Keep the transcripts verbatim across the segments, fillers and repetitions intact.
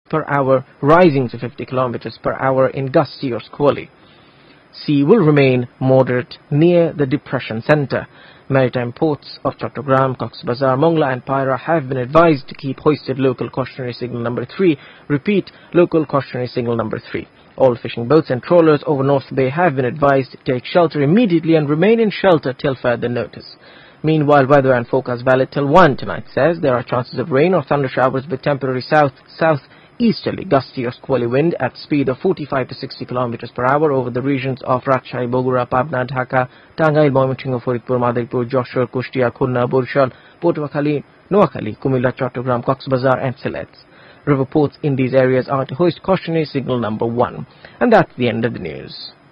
per hour, rising to fifty kilometers per hour in gusty or squally. Sea will remain moderate near the depression center. Maritime ports of Chattogram, Cox's Bazar, Mongla and Paira have been advised to keep hoisted local cautionary signal number three. Repeat, local cautionary signal number three. All fishing boats and trawlers over North Bay have been advised to take shelter immediately and remain in shelter till further notice. Meanwhile, weather and forecast valid till one tonight says there are chances of rain or thunder showers with temporary south, south, easterly, gusty or squally wind at speed of forty-five to sixty kilometers per hour over the regions of Rajshahi, Bogura, Pabna, Dhaka, Tangail, Moyamensingh, Faridpur, Madaripur, Joshua, Kushtia, Khulna, Burshal, Patuakhali, Noakhali, Kumilla, Chattogram, Cox's Bazar and Sylhet. River ports in these areas are to hoist cautionary signal number one. And that's the end of the news.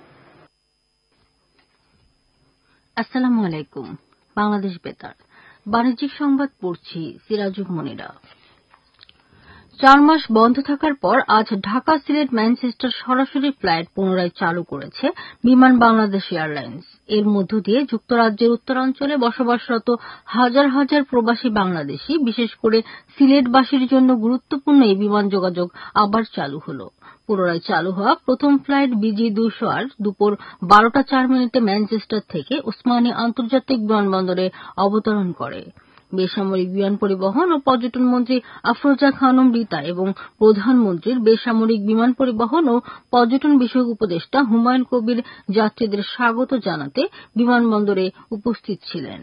Assalamu alaikum. Bangladesh Betar. বাণিজ্যিক সংবাদ পড়ছি সিরাজুল মনিরা। চার মাস বন্ধ থাকার পর আজ Dhaka Sylhet Manchester সরাসরি flight পুনরায় চালু করেছে বিমান বাংলাদেশ এয়ারলাইন্স। এর মধ্য দিয়ে যুক্তরাজ্যের উত্তরাঞ্চলে বসবাসরত হাজার হাজার প্রবাসী বাংলাদেশি, বিশেষ করে সিলেটবাসীর জন্য গুরুত্বপূর্ণ এই বিমান যোগাযোগ আবার চালু হল। পুনরায় চালু হওয়া প্রথম ফ্লাইট বিজি দুশো আট দুপুর বারোটা চার মিনিটে ম্যানচেস্টার থেকে ওসমানী আন্তর্জাতিক বিমানবন্দরে অবতরণ করে। বেসামরিক বিমান পরিবহন ও পর্যটন মন্ত্রী আফরোজা খানম রিতা এবং প্রধানমন্ত্রীর বেসামরিক বিমান পরিবহন ও পর্যটন বিষয়ক উপদেষ্টা হুমায়ুন কবির যাত্রীদের স্বাগত জানাতে বিমানবন্দরে উপস্থিত ছিলেন।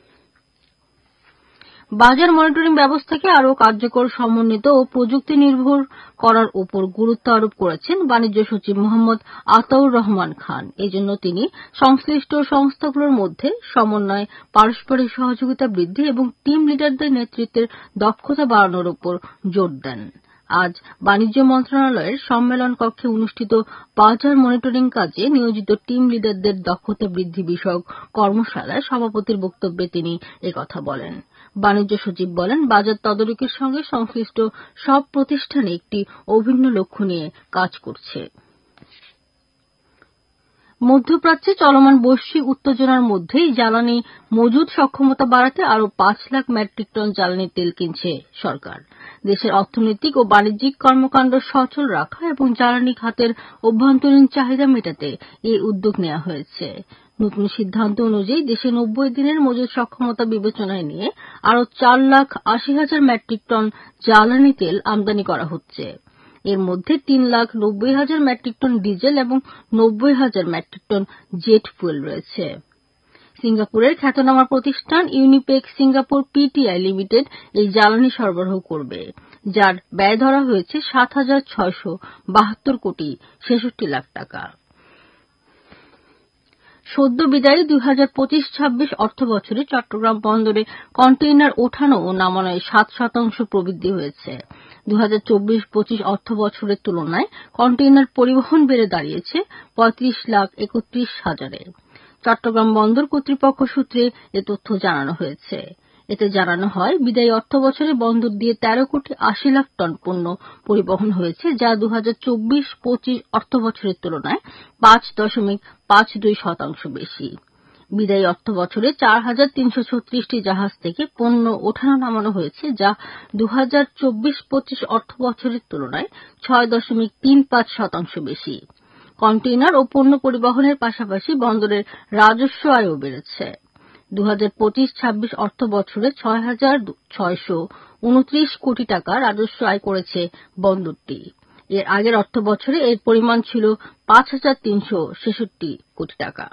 বাজার মনিটরিং ব্যবস্থাকে আরও কার্যকর, সমন্বিত ও প্রযুক্তি নির্ভর করার উপর গুরুত্ব আরোপ করেছেন বাণিজ্য সচিব মোহাম্মদ আতাউর রহমান খান। এজন্য তিনি সংশ্লিষ্ট সংস্থাগুলোর মধ্যে সমন্বয়, পারস্পরিক সহযোগিতা বৃদ্ধি এবং টিম লিডারদের নেতৃত্বের দক্ষতা বাড়ানোর উপর জোর দেন। আজ বাণিজ্য মন্ত্রণালয়ের সম্মেলন কক্ষে অনুষ্ঠিত বাজার মনিটরিং কাজে নিয়োজিত টিম লিডারদের দক্ষতা বৃদ্ধি বিষয়ক কর্মশালায় সভাপতির বক্তব্যে তিনি একথা বলেন। বাণিজ্য সচিব বলেন, বাজার তদারকির সঙ্গে সংশ্লিষ্ট সব প্রতিষ্ঠানে একটি অভিন্ন লক্ষ্য নিয়ে কাজ করছে। মধ্যপ্রাচ্যে চলমান বৈশ্বিক উত্তেজনার মধ্যেই জ্বালানি মজুদ সক্ষমতা বাড়াতে আরও পাঁচ লাখ মেট্রিক টন জ্বালানি তেল কিনছে সরকার। দেশের অর্থনৈতিক ও বাণিজ্যিক কর্মকাণ্ড সচল রাখা এবং জ্বালানি খাতের অভ্যন্তরীণ চাহিদা মেটাতে এই উদ্যোগ নেওয়া হয়েছে। নতুন সিদ্ধান্ত অনুযায়ী দেশে নব্বই দিনের মজুদ সক্ষমতা বিবেচনায় নিয়ে আরও চার লাখ আশি হাজার মেট্রিক টন জ্বালানি তেল আমদানি করা হচ্ছে। এর মধ্যে তিন লাখ নব্বই হাজার মেট্রিক টন ডিজেল এবং নব্বই হাজার মেট্রিক টন জেট ফুয়েল রয়েছে। সিঙ্গাপুরের খ্যাতনামা প্রতিষ্ঠান ইউনিপেক সিঙ্গাপুর পিটিআই লিমিটেড এই জ্বালানি সরবরাহ করবে, যার ব্যয় ধরা হয়েছে সাত হাজার ছয়শ বাহাত্তর কোটি ছেষট্টি লাখ টাকা। সদ্য বিদায়ী দুই হাজার পঁচিশ ছাব্বিশ অর্থ বছরে চট্টগ্রাম বন্দরে কন্টেইনার ওঠানো ও নামানোয় সাত শতাংশ প্রবৃদ্ধি হয়েছে। দুই হাজার চব্বিশ পঁচিশ অর্থ বছরের তুলনায় কন্টেইনার পরিবহন বেড়ে দাঁড়িয়েছে পঁয়ত্রিশ লাখ একত্রিশ হাজারে। চট্টগ্রাম বন্দর কর্তৃপক্ষ সূত্রে এ তথ্য জানানো হয়েছে। এতে জানানো হয়, বিদায়ী অর্থ বছরে বন্দর দিয়ে তেরো কোটি আশি লাখ টন পণ্য পরিবহন হয়েছে, যা দুই হাজার চব্বিশ পঁচিশ অর্থ বছরের তুলনায় পাঁচ দশমিক পাঁচ দুই শতাংশ বেশি। বিদায়ী অর্থ বছরে চার হাজার তিনশো ছত্রিশটি জাহাজ থেকে পণ্য ওঠানো নামানো হয়েছে, যা দুই হাজার চব্বিশ পঁচিশ অর্থ বছরের তুলনায় ছয় দশমিক তিন পাঁচ শতাংশ বেশি। কন্টেইনার ও পণ্য পরিবহনের পাশাপাশি বন্দরের রাজস্ব আয়ও বেড়েছে। দুই হাজার পঁচিশ ছাব্বিশ অর্থ বছরে ছয় হাজার ছয়শ উনত্রিশ কোটি টাকা রাজস্ব আয় করেছে বন্দরটি। এর আগের অর্থ বছরে এর পরিমাণ ছিল পাঁচ হাজার তিনশো ছেষট্টি কোটি টাকা।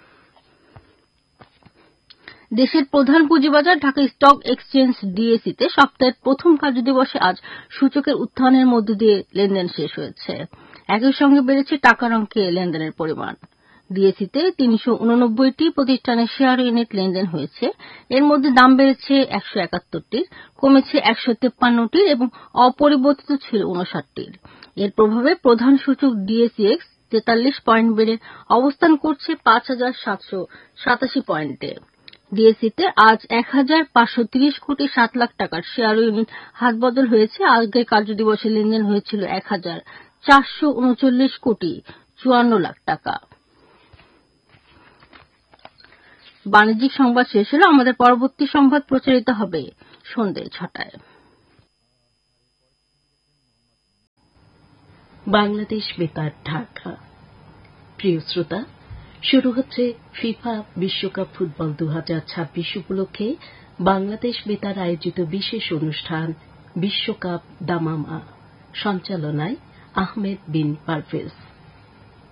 দেশের প্রধান পুঁজিবাজার ঢাকা স্টক এক্সচেঞ্জ ডিএসইতে সপ্তাহের প্রথম কার্যদিবসে আজ সূচকের উত্থানের মধ্য দিয়ে লেনদেন শেষ হয়েছে। একই সঙ্গে বেড়েছে টাকার অঙ্কে লেনদেনের পরিমাণ। ডিএসইতে তিনশো উননব্বইটি প্রতিষ্ঠানের শেয়ার ইউনিট লেনদেন হয়েছে। এর মধ্যে দাম বেড়েছে একশো একাত্তরটির, কমেছে একশো তেপ্পান্নটির এবং অপরিবর্তিত ছিল উনষাটটির। এর প্রভাবে প্রধান সূচক ডিএসইএক্স তেতাল্লিশ পয়েন্ট বেড়ে অবস্থান করছে পাঁচ হাজার সাতশো সাতাশি পয়েন্টে। ডিএসইতে আজ এক হাজার পাঁচশো তিরিশ কোটি সাত লাখ টাকার শেয়ার ইউনিট হাতবদল হয়েছে। আগের কার্যদিবসে লেনদেন হয়েছিল এক হাজার চারশো উনচল্লিশ কোটি চুয়ান্ন লাখ টাকা। বাণিজ্যিক সংবাদ শেষ হলো। আমাদের পরবর্তী সংবাদ প্রচারিত হবে সন্ধ্যে ছটায়। বাংলাদেশ বেতার ঢাকা। প্রিয় শ্রোতা, শুরু হচ্ছে ফিফা বিশ্বকাপ ফুটবল দু হাজার ছাব্বিশ উপলক্ষে বাংলাদেশ বেতার আয়োজিত বিশেষ অনুষ্ঠান বিশ্বকাপ দামামা। সঞ্চালনায় আহমেদ বিন পারভেজ।